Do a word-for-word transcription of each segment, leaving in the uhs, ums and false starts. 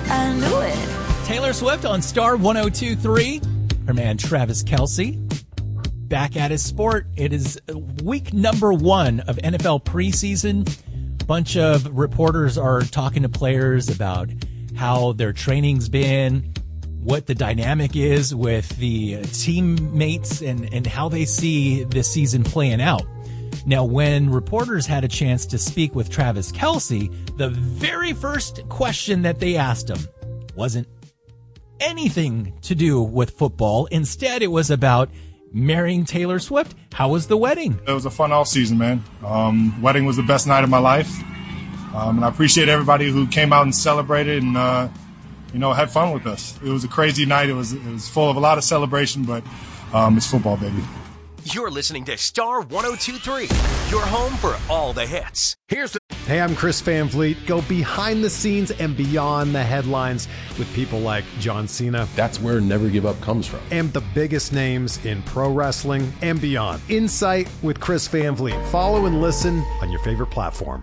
I knew it. Taylor Swift on Star one oh two point three. Her man Travis Kelce back at his sport. It is week number one of N F L preseason. Bunch of reporters are talking to players about how their training's been, what the dynamic is with the teammates, and, and how they see this season playing out. Now, when reporters had a chance to speak with Travis Kelce, the very first question that they asked him wasn't anything to do with football. Instead, it was about marrying Taylor Swift. How was the wedding? It was a fun off season, man. Um, wedding was the best night of my life. Um, and I appreciate everybody who came out and celebrated and, uh, you know, had fun with us. It was a crazy night. It was, it was full of a lot of celebration, but um, it's football, baby. You're listening to Star one oh two point three, your home for all the hits. Here's the... Hey, I'm Chris Van Vliet. Go behind the scenes and beyond the headlines with people like John Cena. That's where Never Give Up comes from. And the biggest names in pro wrestling and beyond. Insight with Chris Van Vliet. Follow and listen on your favorite platform.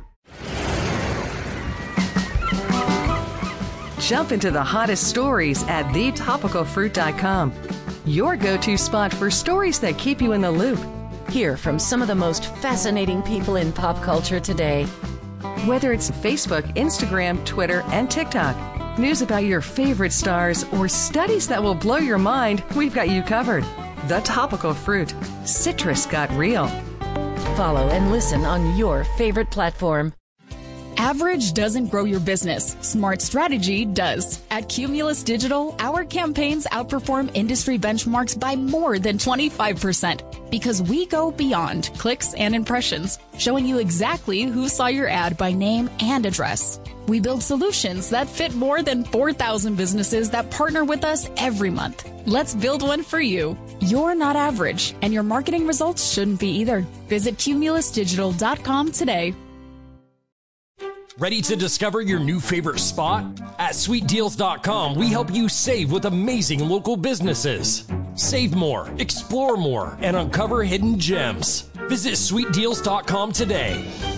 Jump into the hottest stories at the topical fruit dot com. Your go-to spot for stories that keep you in the loop. Hear from some of the most fascinating people in pop culture today. Whether it's Facebook, Instagram, Twitter, and TikTok, news about your favorite stars, or studies that will blow your mind, we've got you covered. The Topical Fruit. Citrus got real. Follow and listen on your favorite platform. Average doesn't grow your business. Smart strategy does. At Cumulus Digital, our campaigns outperform industry benchmarks by more than twenty-five percent because we go beyond clicks and impressions, showing you exactly who saw your ad by name and address. We build solutions that fit more than four thousand businesses that partner with us every month. Let's build one for you. You're not average, and your marketing results shouldn't be either. Visit cumulus digital dot com today. Ready to discover your new favorite spot? At sweet deals dot com, we help you save with amazing local businesses. Save more, explore more, and uncover hidden gems. Visit sweet deals dot com today.